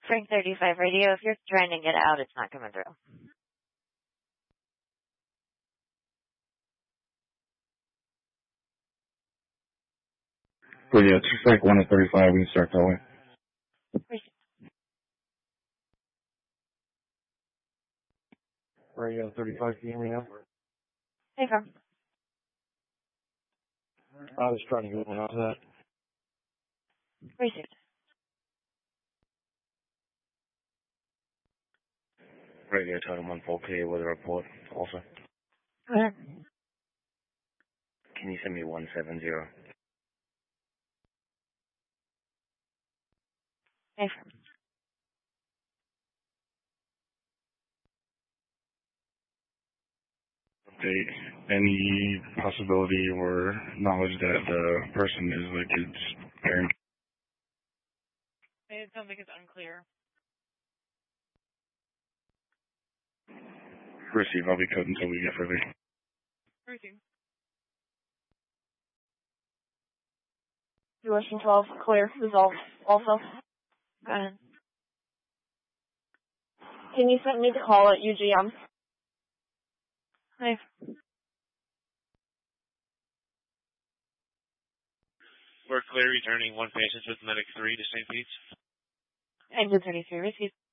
Frank 35 radio, if you're trying to get out, it's not coming through. But yeah, it's Frank 1 at 35, we can start that way. Radio 35, can you hear me now? Hey, Frank. I was trying to get one out of that. Received. Radio Total 1 clear weather report also. Go ahead. Can you send me 170? Hey, Frank. Update. Any possibility or knowledge that the person is like it's parent? It sounds like it's unclear. Receive, I'll be code until we get further. Receive. Relation 12, clear, resolved, also. Go ahead. Can you send me the call at UGM? Hi. We're clear returning one patient with Medic 3 to St. Pete's. Engine 33, received.